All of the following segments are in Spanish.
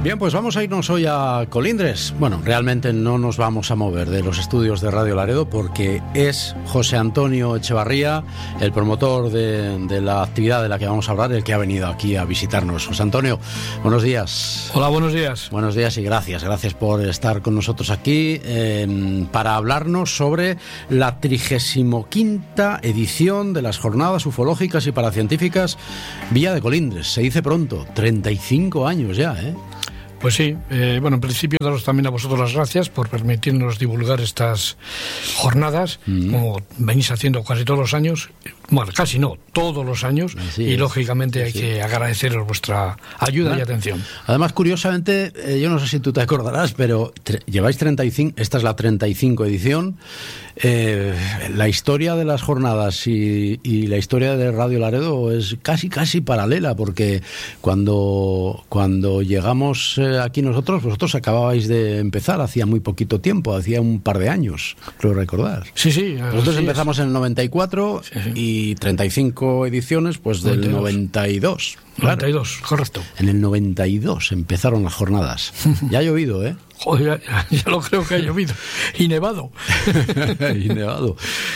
Bien, pues vamos a irnos hoy a Colindres. Bueno, realmente no nos vamos a mover de los estudios de Radio Laredo porque es José Antonio Echevarría, el promotor de la actividad de la que vamos a hablar, el que ha venido aquí a visitarnos. José Antonio, buenos días. Hola, buenos días. Buenos días y gracias por estar con nosotros aquí para hablarnos sobre la 35ª edición de las Jornadas Ufológicas y Paracientíficas Villa de Colindres. Se dice pronto, 35 años ya, ¿eh? Pues sí, bueno, en principio daros también a vosotros las gracias por permitirnos divulgar estas jornadas, como venís haciendo casi todos los años, bueno, casi no, todos los años, y lógicamente hay que agradeceros vuestra ayuda y atención. Además, curiosamente, yo no sé si tú te acordarás, pero lleváis 35, esta es la 35 edición. La historia de las jornadas y la historia de Radio Laredo es casi paralela, porque cuando llegamos aquí vosotros acababais de empezar hacía muy poquito tiempo, hacía un par de años, creo recordar. Sí. Nosotros empezamos en el 94 y 35 ediciones pues del 92. Claro. 92, correcto. En el 92 empezaron las jornadas. Ya ha llovido, ¿eh? Joder, ya lo creo que ha llovido. Y nevado. Y nevado.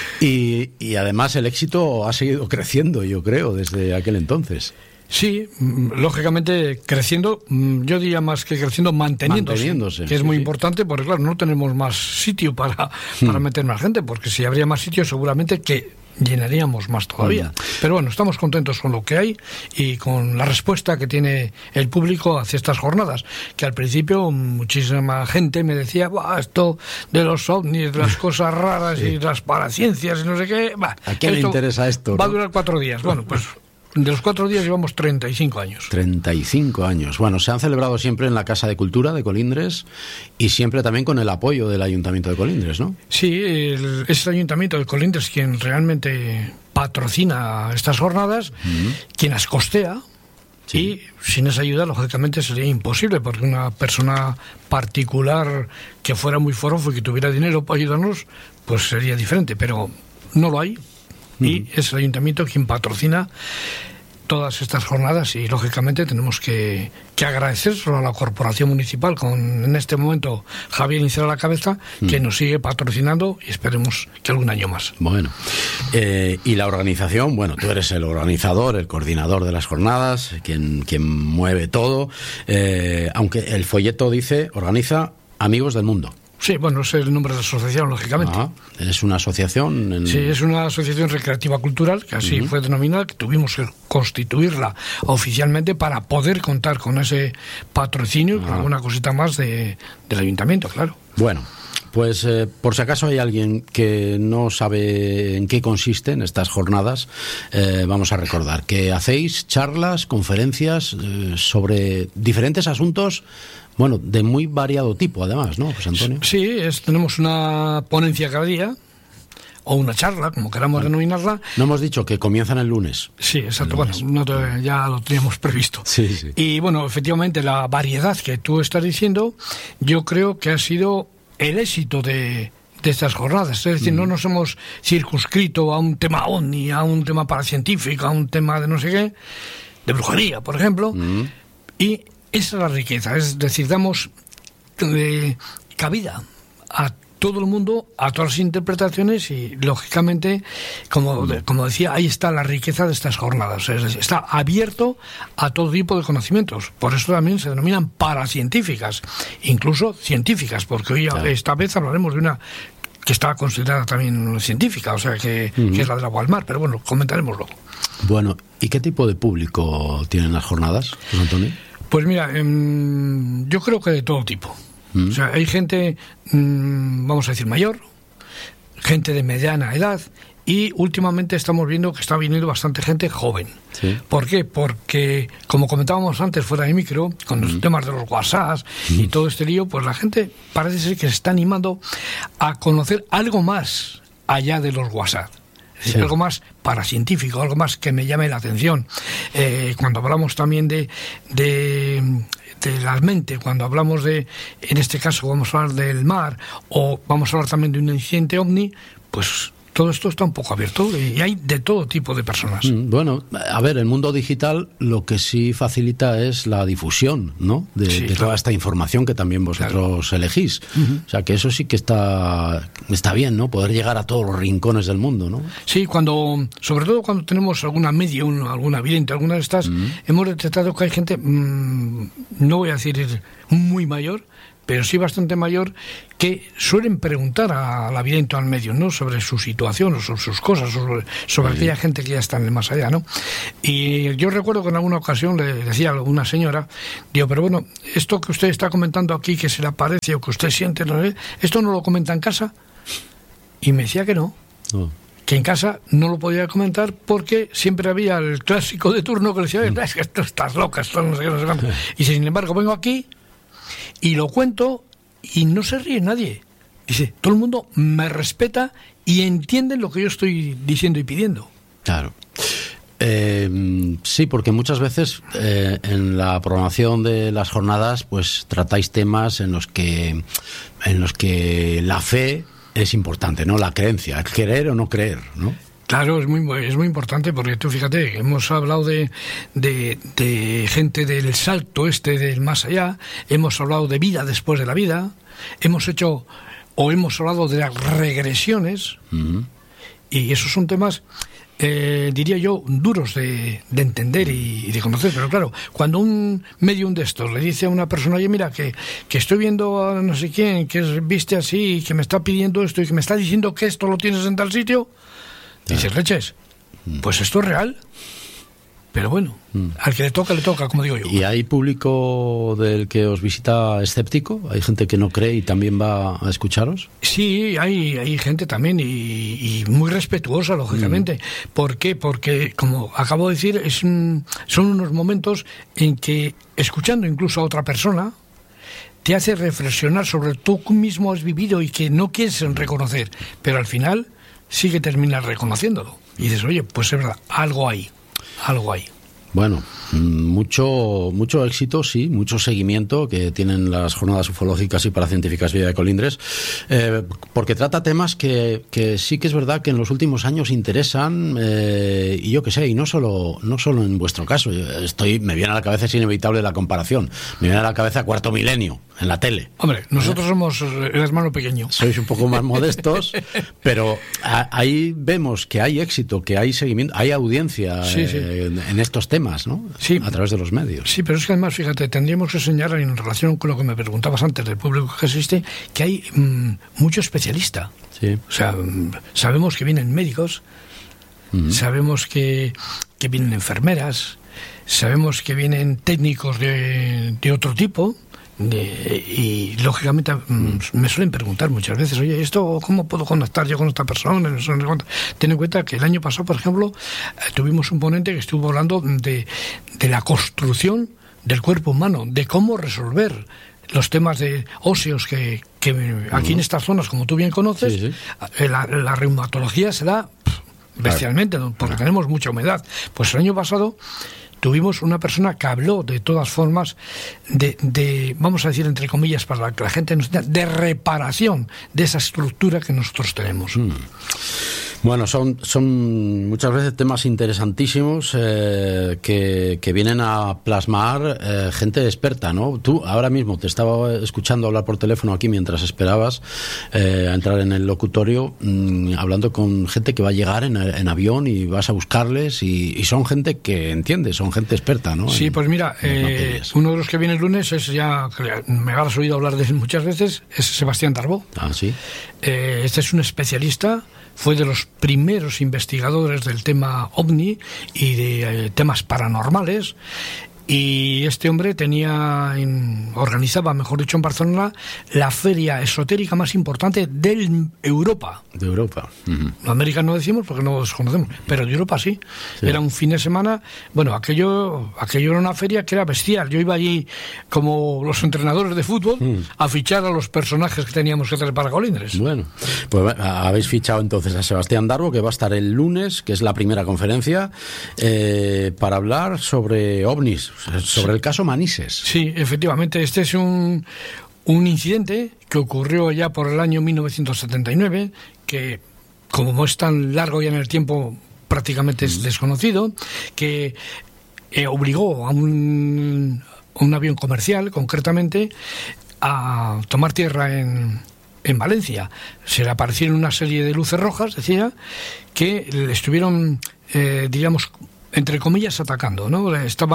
Y además el éxito ha seguido creciendo, yo creo, desde aquel entonces. Sí, lógicamente creciendo, yo diría más que creciendo, manteniéndose, que es muy importante, porque claro, no tenemos más sitio para meter más gente, porque si habría más sitio seguramente que llenaríamos más todavía. Pero bueno, estamos contentos con lo que hay y con la respuesta que tiene el público hacia estas jornadas, que al principio muchísima gente me decía, esto de los ovnis, de las cosas raras y las paraciencias y no sé qué, ¿a quién le interesa esto? Va a durar 4 días. Bueno, pues de los 4 días llevamos 35 años. 35 años. Bueno, se han celebrado siempre en la Casa de Cultura de Colindres y siempre también con el apoyo del Ayuntamiento de Colindres, ¿no? Sí, es el Ayuntamiento de Colindres quien realmente patrocina estas jornadas, quien las costea. Sí. Y sin esa ayuda, lógicamente, sería imposible, porque una persona particular que fuera muy forofo y que tuviera dinero para ayudarnos, pues sería diferente, pero no lo hay. Y es el Ayuntamiento quien patrocina todas estas jornadas y lógicamente tenemos que agradecérselo a la Corporación Municipal, con en este momento Javier Incera a la cabeza, que nos sigue patrocinando y esperemos que algún año más. Bueno, y la organización, bueno, tú eres el organizador, el coordinador de las jornadas, quien mueve todo, aunque el folleto dice, organiza Amigos del Mundo. Sí, bueno, ese es el nombre de la asociación, lógicamente. ¿Es una asociación? Sí, es una asociación recreativa cultural, que así fue denominada, que tuvimos que constituirla oficialmente para poder contar con ese patrocinio y con alguna cosita más del ayuntamiento, claro. Bueno, pues por si acaso hay alguien que no sabe en qué consisten estas jornadas, vamos a recordar que hacéis charlas, conferencias sobre diferentes asuntos, bueno, de muy variado tipo, además, ¿no, José Antonio? Sí, tenemos una ponencia cada día, o una charla, como queramos denominarla. No hemos dicho que comienzan el lunes. Sí, exacto, bueno, ya lo teníamos previsto. Sí. Y bueno, efectivamente, la variedad que tú estás diciendo, yo creo que ha sido el éxito de estas jornadas. Es decir, no nos hemos circunscrito a un tema ovni, a un tema paracientífico, a un tema de no sé qué, de brujería, por ejemplo, y esa es la riqueza, es decir, damos cabida a todo el mundo, a todas las interpretaciones y, lógicamente, como decía, ahí está la riqueza de estas jornadas. Es decir, está abierto a todo tipo de conocimientos. Por eso también se denominan paracientíficas, incluso científicas, porque hoy esta vez hablaremos de una que está considerada también científica, o sea, que es la del agua al mar, pero bueno, comentaremos luego. Bueno, ¿y qué tipo de público tienen las jornadas, José Antonio? Pues mira, yo creo que de todo tipo. O sea, hay gente, vamos a decir, mayor, gente de mediana edad, y últimamente estamos viendo que está viniendo bastante gente joven. ¿Sí? ¿Por qué? Porque, como comentábamos antes fuera de micro, con los temas de los WhatsApp y todo este lío, pues la gente parece ser que se está animando a conocer algo más allá de los WhatsApp. Sí. Algo más paracientífico, algo más que me llame la atención. Cuando hablamos también de la mente, cuando hablamos en este caso vamos a hablar del mar, o vamos a hablar también de un incidente ovni, pues todo esto está un poco abierto y hay de todo tipo de personas. Bueno, a ver, el mundo digital lo que sí facilita es la difusión, ¿no? De toda esta información que también vosotros elegís. O sea, que eso sí que está bien, ¿no? Poder llegar a todos los rincones del mundo, ¿no? Sí, sobre todo cuando tenemos alguna medium, alguna vidente, alguna de estas, hemos detectado que hay gente, no voy a decir muy mayor, pero sí bastante mayor, que suelen preguntar a la vidente o al medio, ¿no? Sobre su situación o sobre sus cosas, sobre aquella gente que ya está en el más allá, ¿no? Y yo recuerdo que en alguna ocasión le decía a una señora, digo, pero bueno, esto que usted está comentando aquí, que se le aparece o que usted siente, ¿no? ¿Esto no lo comenta en casa? Y me decía que no. Que en casa no lo podía comentar porque siempre había el clásico de turno que le decía, es que esto estás loca, esto no sé qué, no sé cuánto. Y sin embargo vengo aquí y lo cuento y no se ríe nadie. Dice, todo el mundo me respeta y entiende lo que yo estoy diciendo y pidiendo. Claro. Sí, porque muchas veces en la programación de las jornadas pues tratáis temas en los que la fe es importante, ¿no? La creencia, el creer o no creer, ¿no? Claro, es muy importante porque tú fíjate, hemos hablado de gente del salto del más allá, hemos hablado de vida después de la vida, hemos hablado de las regresiones, y esos son temas, diría yo, duros de entender y de conocer. Pero claro, cuando un medium de estos le dice a una persona, oye, mira, que estoy viendo a no sé quién, que viste así, que me está pidiendo esto y que me está diciendo que esto lo tienes en tal sitio, dices, leches, pues esto es real. Pero bueno, al que le toca, como digo yo. ¿Y hay público del que os visita escéptico? ¿Hay gente que no cree y también va a escucharos? Sí, hay gente también y muy respetuosa, lógicamente. ¿Por qué? Porque, como acabo de decir, son unos momentos en que, escuchando incluso a otra persona, te hace reflexionar sobre lo que tú mismo has vivido y que no quieres reconocer, pero al final sí que terminas reconociéndolo. Y dices, oye, pues es verdad, algo hay. Bueno, mucho éxito, sí, mucho seguimiento que tienen las jornadas ufológicas y paracientíficas Villa de Colindres, porque trata temas que sí que es verdad que en los últimos años interesan, y yo qué sé, y no solo en vuestro caso. Me viene a la cabeza, es inevitable la comparación, me viene a la cabeza Cuarto Milenio en la tele. Hombre, nosotros somos el hermano pequeño. Sois un poco más modestos, pero ahí vemos que hay éxito, que hay seguimiento, hay audiencia en estos temas, ¿no? Sí. A través de los medios. Sí, pero es que además, fíjate, tendríamos que señalar en relación con lo que me preguntabas antes del público que existe, que hay mucho especialista. Sí. O sea, sabemos que vienen médicos, sabemos que vienen enfermeras, sabemos que vienen técnicos de otro tipo. Y lógicamente me suelen preguntar muchas veces, oye, ¿esto cómo puedo contactar yo con esta persona? Ten en cuenta que el año pasado, por ejemplo, tuvimos un ponente que estuvo hablando de la construcción del cuerpo humano, de cómo resolver los temas de óseos que aquí en estas zonas, como tú bien conoces, la reumatología se da bestialmente, porque tenemos mucha humedad. Pues el año pasado tuvimos una persona que habló de todas formas de vamos a decir entre comillas para que la gente nos entienda, de reparación de esa estructura que nosotros tenemos. Bueno, son muchas veces temas interesantísimos que vienen a plasmar gente experta, ¿no? Tú ahora mismo te estaba escuchando hablar por teléfono aquí mientras esperabas a entrar en el locutorio, hablando con gente que va a llegar en avión y vas a buscarles y son gente que entiende, son gente experta, ¿no? Sí, pues mira, uno de los que viene el lunes es ya, me habrás oído hablar de él muchas veces, es Sebastián Darbó. Ah, sí. Este es un especialista. Fue de los primeros investigadores del tema OVNI y de temas paranormales. Y este hombre organizaba, mejor dicho, en Barcelona, la feria esotérica más importante de Europa. De Europa. América no decimos porque no los conocemos, pero de Europa sí. Era un fin de semana. Bueno, aquello era una feria que era bestial. Yo iba allí como los entrenadores de fútbol a fichar a los personajes que teníamos que traer para Colindres. Bueno, pues habéis fichado entonces a Sebastián Darbo, que va a estar el lunes, que es la primera conferencia, para hablar sobre ovnis. Sobre el caso Manises. Sí, efectivamente. Este es un incidente que ocurrió ya por el año 1979, que como es tan largo ya en el tiempo, prácticamente es desconocido, que obligó a un avión comercial, concretamente, a tomar tierra en Valencia. Se le aparecieron una serie de luces rojas, decía, que le estuvieron, diríamos, entre comillas, atacando, ¿no?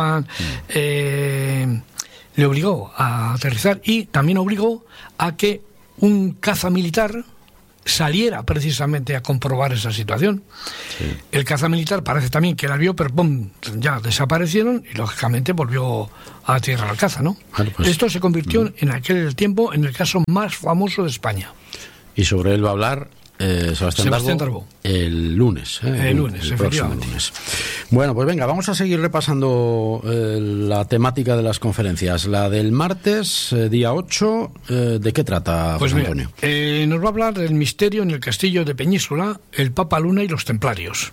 Le obligó a aterrizar y también obligó a que un caza militar saliera precisamente a comprobar esa situación. Sí. El caza militar parece también que la vio, pero ¡pum!, ya desaparecieron y lógicamente volvió a tierra al caza, ¿no? Bueno, pues, esto se convirtió en aquel tiempo en el caso más famoso de España. Y sobre él va a hablar Sebastián Darbo el lunes. El próximo lunes. Bueno, pues venga, vamos a seguir repasando la temática de las conferencias. La del martes, día 8, ¿de qué trata, pues José Antonio? Nos va a hablar del misterio en el castillo de Peñíscola, el Papa Luna y los templarios.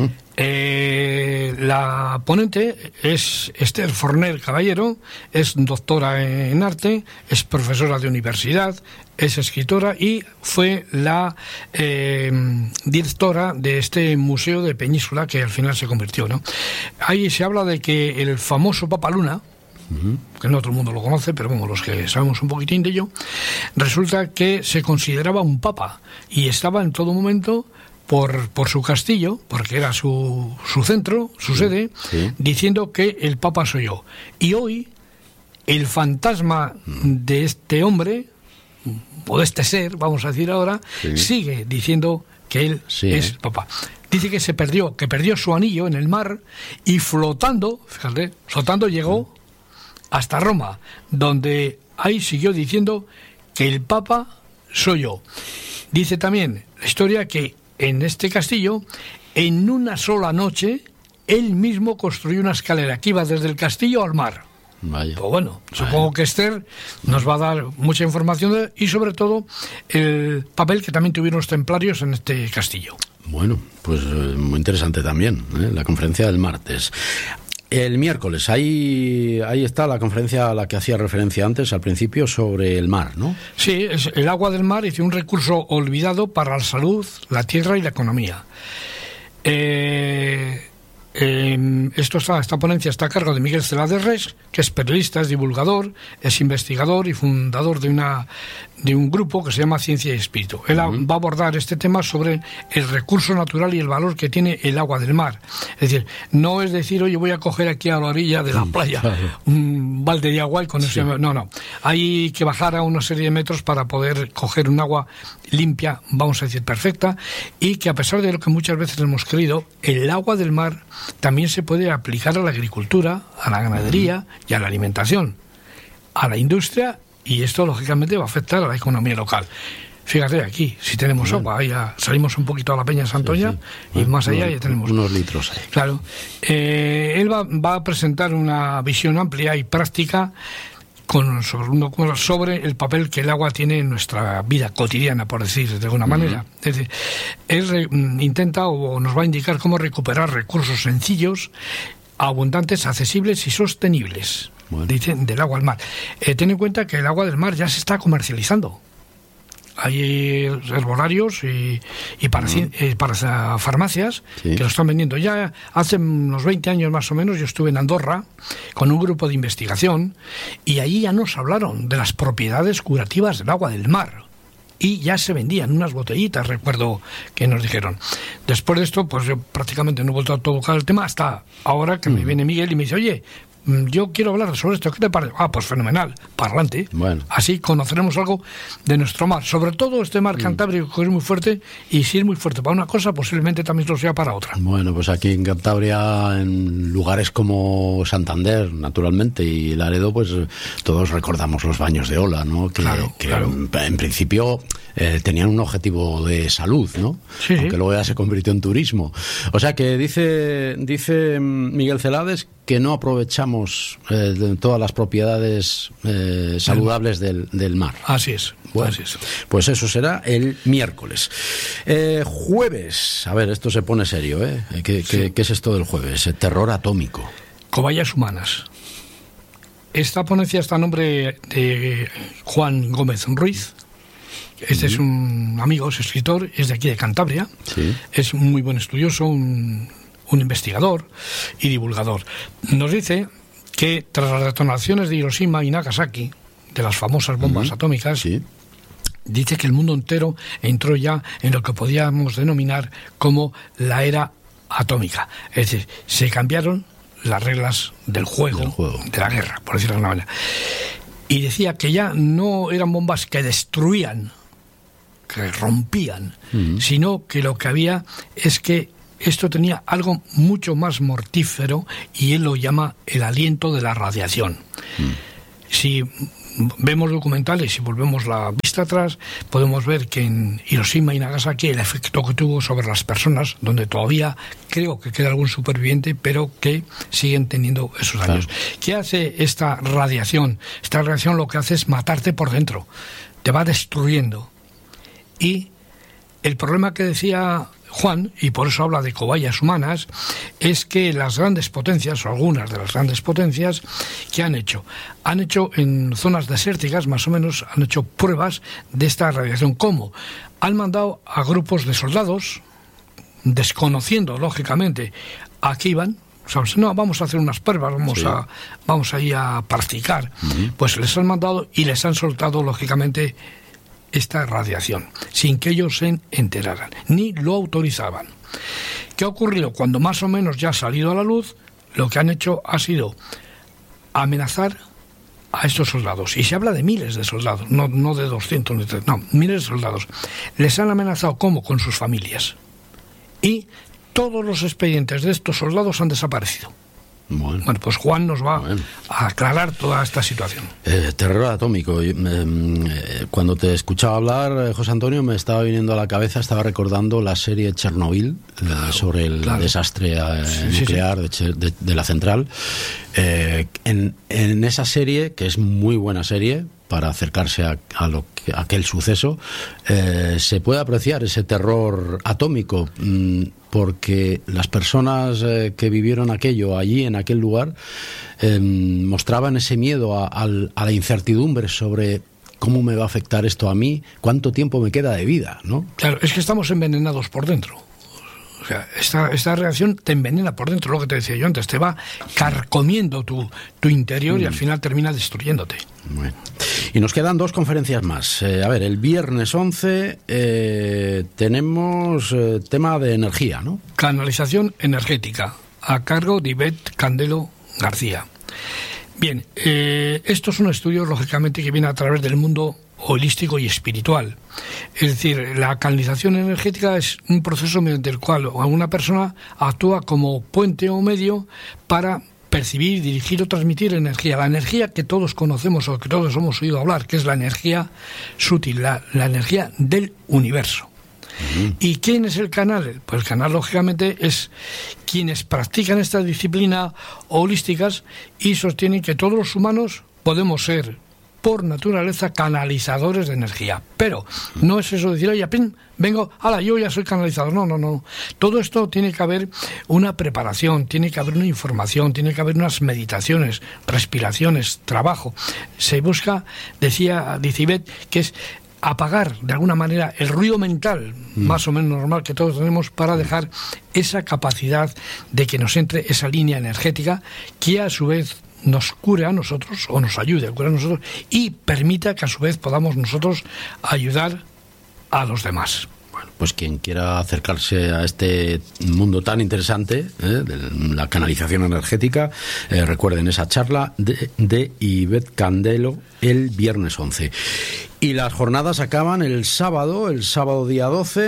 La ponente es Esther Forner Caballero, es doctora en arte, es profesora de universidad, es escritora y fue la directora de este museo de Peñíscola que al final se convirtió, ¿no? Ahí se habla de que el famoso Papa Luna, que no todo el mundo lo conoce, pero bueno, los que sabemos un poquitín de ello, resulta que se consideraba un papa y estaba en todo momento por su castillo, porque era su centro, su sede, diciendo que el Papa soy yo. Y hoy, el fantasma de este hombre, o de este ser, vamos a decir ahora, sigue diciendo que él es Papa. Dice que perdió su anillo en el mar y flotando, fíjate, llegó hasta Roma, donde ahí siguió diciendo que el Papa soy yo. Dice también la historia que en este castillo, en una sola noche, él mismo construyó una escalera que iba desde el castillo al mar. Vaya. Pues bueno, supongo que Esther nos va a dar mucha información y sobre todo el papel que también tuvieron los templarios en este castillo. Bueno, pues muy interesante también, la conferencia del martes. El miércoles, ahí está la conferencia a la que hacía referencia antes, al principio, sobre el mar, ¿no? Sí, es el agua del mar y un recurso olvidado para la salud, la tierra y la economía. Esta ponencia está a cargo de Miguel Celades, que es periodista, es divulgador, es investigador y fundador de un grupo que se llama Ciencia y Espíritu. Él va a abordar este tema sobre el recurso natural y el valor que tiene el agua del mar. Es decir, no es decir, oye, voy a coger aquí a la orilla de la playa un balde de agua y con eso... No. Hay que bajar a una serie de metros para poder coger un agua limpia, vamos a decir, perfecta, y que a pesar de lo que muchas veces hemos creído, el agua del mar también se puede aplicar a la agricultura, a la ganadería y a la alimentación, a la industria, y esto lógicamente va a afectar a la economía local. Fíjate aquí, si tenemos agua, ya salimos un poquito a la Peña Santoña y más allá ya tenemos unos litros ahí. Claro. Él va a presentar una visión amplia y práctica sobre el papel que el agua tiene en nuestra vida cotidiana, por decir de alguna manera. Es decir, él intenta o nos va a indicar cómo recuperar recursos sencillos, abundantes, accesibles y sostenibles. Dicen del agua al mar. Ten en cuenta que el agua del mar ya se está comercializando. Hay herbolarios y para farmacias que lo están vendiendo. Ya hace unos 20 años más o menos yo estuve en Andorra con un grupo de investigación y allí ya nos hablaron de las propiedades curativas del agua del mar. Y ya se vendían unas botellitas, recuerdo que nos dijeron. Después de esto, pues yo prácticamente no he vuelto a tocar el tema hasta ahora que me viene Miguel y me dice, oye, yo quiero hablar sobre esto, ¿qué te parece? Pues fenomenal, para adelante. Bueno. Así conoceremos algo de nuestro mar, sobre todo este mar Cantábrico, que es muy fuerte, y si es muy fuerte para una cosa, posiblemente también lo sea para otra. Bueno, pues aquí en Cantabria, en lugares como Santander, naturalmente, y Laredo, pues todos recordamos los baños de Ola, ¿no? Que en principio tenían un objetivo de salud, ¿no? Sí. Aunque luego ya se convirtió en turismo. O sea que dice Miguel Celades que no aprovechamos todas las propiedades saludables del mar. Así es. Bueno, así es. Pues eso será el miércoles. Jueves, a ver, esto se pone serio, ¿eh? ¿Qué es esto del jueves? Terror atómico. Cobayas humanas. Esta ponencia está a nombre de Juan Gómez Ruiz. Este es un un amigo, es escritor, es de aquí de Cantabria, sí. Es un muy buen estudioso, un investigador y divulgador. Nos dice que tras las detonaciones de Hiroshima y Nagasaki, de las famosas bombas atómicas, sí. Dice que el mundo entero entró ya en lo que podíamos denominar como la era atómica. Es decir, se cambiaron las reglas del juego, de la guerra, por decirlo de alguna manera. Y decía que ya no eran bombas que destruían, que rompían, sino que lo que había es que esto tenía algo mucho más mortífero, y él lo llama el aliento de la radiación. Si vemos documentales y volvemos la vista atrás, podemos ver que en Hiroshima y Nagasaki el efecto que tuvo sobre las personas, donde todavía creo que queda algún superviviente, pero que siguen teniendo esos daños. Claro. ¿Qué hace esta radiación? Esta radiación lo que hace es matarte por dentro, te va destruyendo. Y el problema que decía Juan, y por eso habla de cobayas humanas, es que las grandes potencias, o algunas de las grandes potencias, ¿qué han hecho? Han hecho en zonas desérticas, más o menos, han hecho pruebas de esta radiación. ¿Cómo? Han mandado a grupos de soldados, desconociendo, lógicamente, a qué iban. ¿Sabes? No, vamos a hacer unas pruebas, vamos a ir a practicar. Pues les han mandado y les han soltado, lógicamente, esta radiación, sin que ellos se enteraran, ni lo autorizaban. ¿Qué ha ocurrido? Cuando más o menos ya ha salido a la luz, lo que han hecho ha sido amenazar a estos soldados. Y se habla de miles de soldados, no de 200, ni 300, no, miles de soldados. Les han amenazado, ¿cómo? Con sus familias. Y todos los expedientes de estos soldados han desaparecido. Bueno, pues Juan nos va a aclarar toda esta situación. Terror atómico. Cuando te escuchaba hablar, José Antonio, me estaba viniendo a la cabeza, estaba recordando la serie Chernobyl, sobre el desastre nuclear de la central. En esa serie, que es muy buena serie para acercarse a aquel suceso, se puede apreciar ese terror atómico, porque las personas que vivieron aquello allí, en aquel lugar, mostraban ese miedo a la incertidumbre sobre cómo me va a afectar esto a mí, cuánto tiempo me queda de vida, ¿no? Claro, es que estamos envenenados por dentro. O sea, esta reacción te envenena por dentro, lo que te decía yo antes, te va carcomiendo tu interior y al final termina destruyéndote. Bueno. Y nos quedan 2 conferencias más. A ver, el viernes 11 tenemos tema de energía, ¿no? Canalización energética, a cargo de Ivette Candelo García. Bien, esto es un estudio, lógicamente, que viene a través del mundo holístico y espiritual. Es decir, la canalización energética es un proceso mediante el cual una persona actúa como puente o medio para percibir, dirigir o transmitir energía. La energía que todos conocemos o que todos hemos oído hablar, que es la energía sutil, la energía del universo. ¿Y quién es el canal? Pues el canal, lógicamente, es quienes practican esta disciplina holísticas y sostienen que todos los humanos podemos ser, por naturaleza, canalizadores de energía. Pero no es eso de decir, oye, vengo, yo ya soy canalizador. No. Todo esto tiene que haber una preparación, tiene que haber una información, tiene que haber unas meditaciones, respiraciones, trabajo. Se busca, dice Ivette, que es apagar de alguna manera el ruido mental más o menos normal que todos tenemos, para dejar esa capacidad de que nos entre esa línea energética que a su vez nos cure a nosotros, o nos ayude a curar a nosotros, y permita que a su vez podamos nosotros ayudar a los demás. Bueno, pues quien quiera acercarse a este mundo tan interesante, de la canalización energética, recuerden esa charla de Ivette Candelo el viernes 11. Y las jornadas acaban el sábado día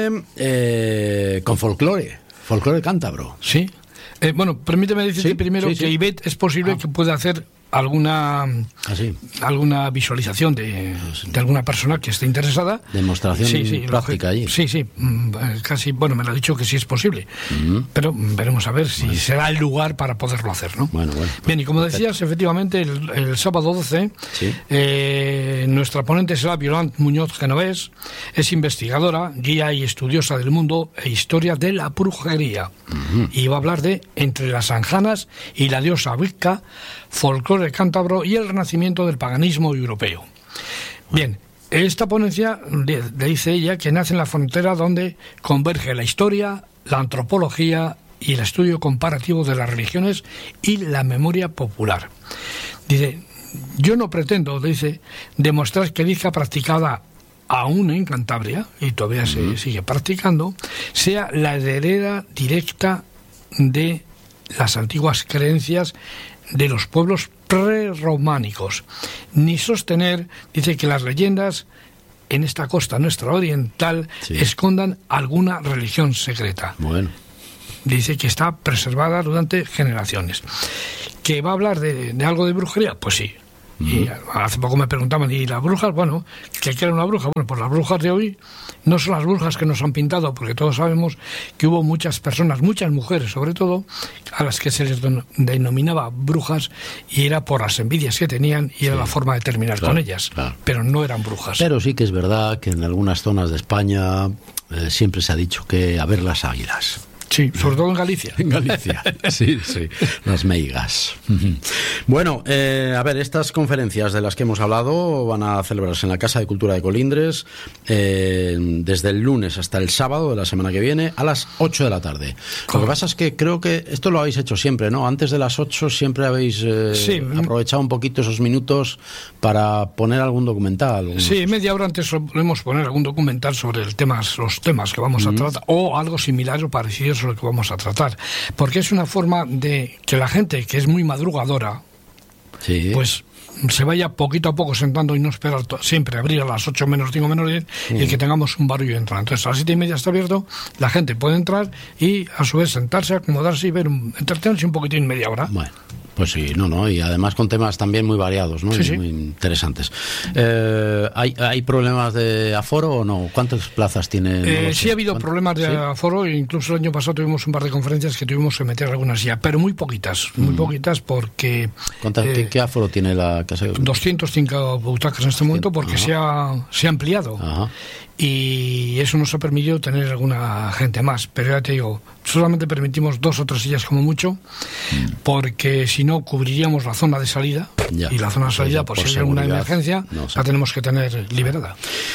12, con folclore cántabro. Sí. Bueno, permíteme decirte primero que Ivette es posible que pueda hacer alguna visualización de alguna persona que esté interesada. Demostración práctica allí. Sí, casi, bueno, me lo ha dicho que sí es posible, pero veremos a ver si será el lugar para poderlo hacer, ¿no? Bueno. Bien, y como decías, efectivamente, el sábado 12, nuestra ponente será Violant Muñoz Genovés, es investigadora, guía y estudiosa del mundo e historia de la brujería, y va a hablar de Entre las Anjanas y la diosa Wicca, folclore cántabro y el renacimiento del paganismo europeo. Bien, esta ponencia, le dice ella, que nace en la frontera donde converge la historia, la antropología y el estudio comparativo de las religiones y la memoria popular. Dice, yo no pretendo, dice, demostrar que dicha practicada aún en Cantabria, y todavía se sigue practicando, sea la heredera directa de las antiguas creencias de los pueblos prerrománicos, ni sostener, dice, que las leyendas en esta costa nuestra oriental escondan alguna religión secreta. Bueno. Dice que está preservada durante generaciones. ¿Que va a hablar de algo de brujería? Pues sí. Y hace poco me preguntaban, ¿y las brujas? Bueno, ¿qué era una bruja? Bueno, pues las brujas de hoy no son las brujas que nos han pintado, porque todos sabemos que hubo muchas personas, muchas mujeres sobre todo, a las que se les denominaba brujas, y era por las envidias que tenían y era la forma de terminar con ellas, pero no eran brujas. Pero sí que es verdad que en algunas zonas de España siempre se ha dicho que a ver las águilas. Sí, sobre todo en Galicia. En Galicia, sí, las meigas. Bueno, a ver, estas conferencias de las que hemos hablado van a celebrarse en la Casa de Cultura de Colindres desde el lunes hasta el sábado de la semana que viene a las 8 de la tarde. Lo que pasa es que creo que esto lo habéis hecho siempre, ¿no? Antes de las 8 siempre habéis aprovechado un poquito esos minutos para poner algún documental. Sí, media hora antes solemos poner algún documental sobre los temas que vamos a tratar, o algo similar o parecido lo que vamos a tratar, porque es una forma de que la gente que es muy madrugadora pues se vaya poquito a poco sentando y no esperar siempre abrir a las 8 menos 5 menos 10 y que tengamos un barullo de entrada. Entonces a las 7:30 está abierto, la gente puede entrar y a su vez sentarse, acomodarse y ver entretenerse un poquitín, media hora. Bueno, pues sí, y además con temas también muy variados, ¿no? Sí, muy interesantes. ¿Hay problemas de aforo o no? ¿Cuántas plazas tiene? Sí ha habido problemas de aforo, e incluso el año pasado tuvimos un par de conferencias que tuvimos que meter algunas ya, pero muy poquitas porque... ¿Qué aforo tiene la casa? 205 butacas en este momento, porque se ha ampliado. Ajá. Y eso nos ha permitido tener alguna gente más, pero ya te digo, solamente permitimos 2 o 3 sillas como mucho, porque si no cubriríamos la zona de salida, y la zona de salida, pues si hay alguna emergencia, la tenemos que tener liberada.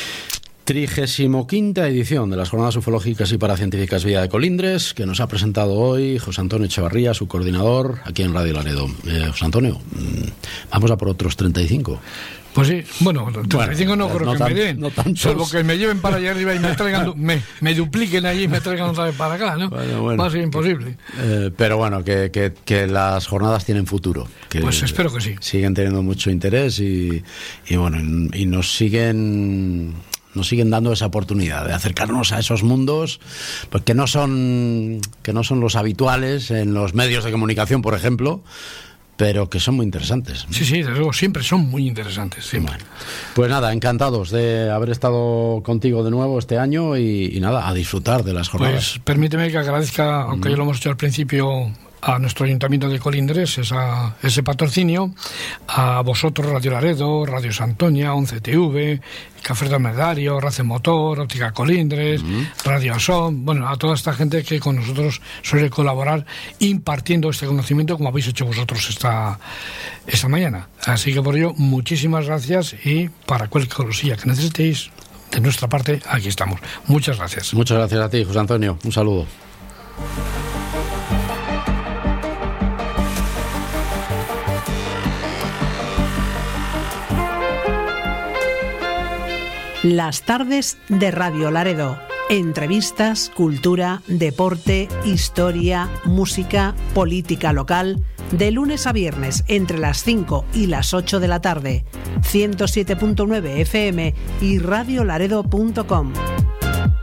35ª edición de las Jornadas Ufológicas y Paracientíficas Villa de Colindres, que nos ha presentado hoy José Antonio Echevarría, su coordinador, aquí en Radio Laredo. José Antonio, vamos a por otros 35. Pues sí, bueno, 35 no creo que me den, salvo que me lleven para allá arriba y me traigan, me dupliquen allí y me traigan otra vez para acá, ¿no? Bueno, va a ser imposible. Pero bueno, que las jornadas tienen futuro. Pues espero que sí. Siguen teniendo mucho interés y bueno, y nos siguen dando esa oportunidad de acercarnos a esos mundos, pues que no son los habituales en los medios de comunicación, por ejemplo, pero que son muy interesantes. Sí, desde luego, siempre son muy interesantes, siempre. Bueno, pues nada, encantados de haber estado contigo de nuevo este año y nada, a disfrutar de las jornadas. Pues permíteme que agradezca, aunque ya lo hemos hecho al principio, a nuestro Ayuntamiento de Colindres ese patrocinio, a vosotros, Radio Laredo, Radio Santoña, 11TV, Café de Medario, Race Motor, Óptica Colindres, Radio Asom, bueno, a toda esta gente que con nosotros suele colaborar impartiendo este conocimiento como habéis hecho vosotros esta mañana. Así que por ello, muchísimas gracias, y para cualquier cosilla que necesitéis, de nuestra parte, aquí estamos. Muchas gracias. Muchas gracias a ti, José Antonio. Un saludo. Las tardes de Radio Laredo. Entrevistas, cultura, deporte, historia, música, política local. De lunes a viernes entre las 5 y las 8 de la tarde. 107.9 FM y radiolaredo.com.